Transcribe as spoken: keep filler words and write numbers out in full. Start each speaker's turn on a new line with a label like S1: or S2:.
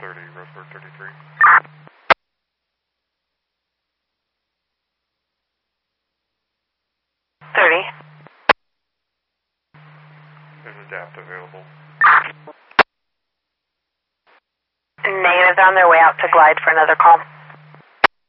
S1: thirty, Roseburg thirty-three.
S2: thirty.
S1: There's a D A P T available.
S2: Negative, they're on their way out to glide for another call.